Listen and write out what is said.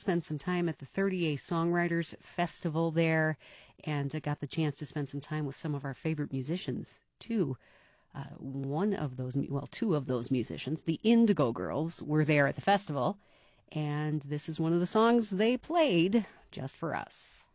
spent some time at the 30A Songwriters Festival there, and got the chance to spend some time with some of our favorite musicians, too. Two of those musicians, the Indigo Girls, were there at the festival, and this is one of the songs they played just for us.